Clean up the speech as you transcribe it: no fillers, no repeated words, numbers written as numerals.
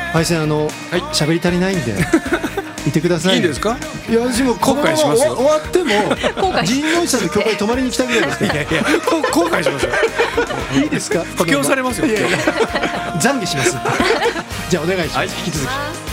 パイセン喋り足りないんでいてください。 いいですか？ いや私もこのまま後悔しますよ終わっても神宮寺さんの教会に泊まりに来たぐらいですからいや後悔しますよ。 いいですか？ 布教されますよ。 いやいや懺悔しますじゃあお願いします、 はい引き続き。